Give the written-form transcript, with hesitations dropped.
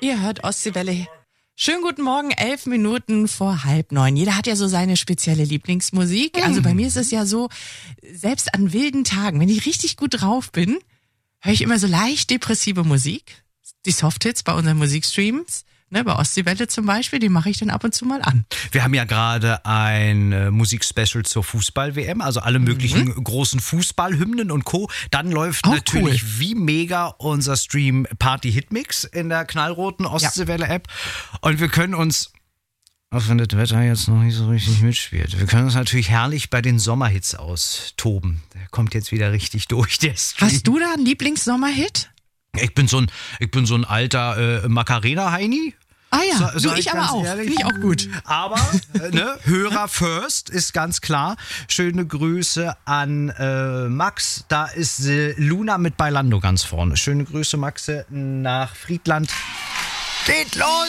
Ihr hört Ostseewelle. Schönen guten Morgen, 11 Minuten vor 8:30. Jeder hat ja so seine spezielle Lieblingsmusik. Also bei mir ist es ja so, selbst an wilden Tagen, wenn ich richtig gut drauf bin, höre ich immer so leicht depressive Musik. Die Softhits bei unseren Musikstreams, ne, bei Ostseewelle zum Beispiel, die mache ich dann ab und zu mal an. Wir haben ja gerade ein Musikspecial zur Fußball-WM, also alle möglichen großen Fußballhymnen und Co. Dann läuft Auch natürlich cool. wie mega unser Stream Party-Hitmix in der knallroten Ostseewelle-App. Und wir können uns, auch wenn das Wetter jetzt noch nicht so richtig mitspielt, wir können uns natürlich herrlich bei den Sommerhits austoben. Der kommt jetzt wieder richtig durch, der Stream. Hast du da einen Lieblingssommerhit? Ich bin so ein alter Macarena-Heini. Ah ja, Sag ich aber ganz auch. ehrlich. Finde ich auch gut. Aber, Hörer first ist ganz klar. Schöne Grüße an Max. Da ist Luna mit Bailando ganz vorne. Schöne Grüße, Maxe, nach Friedland. Geht los!